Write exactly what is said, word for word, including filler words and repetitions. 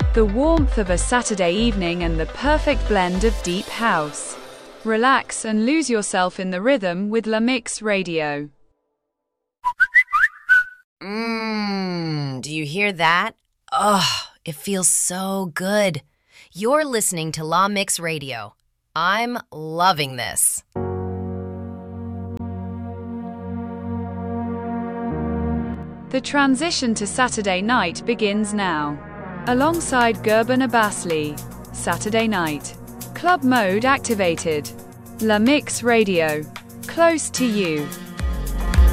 The warmth of a Saturday evening and the perfect blend of deep house. Relax and lose yourself in the rhythm with La Mix Radio. Mmm, do you hear that? Oh, it feels so good. You're listening to La Mix Radio. I'm loving this. The transition to Saturday night begins now. Alongside Gurban Abbasli, Saturday night. Club mode activated. La Mix Radio. Close to you.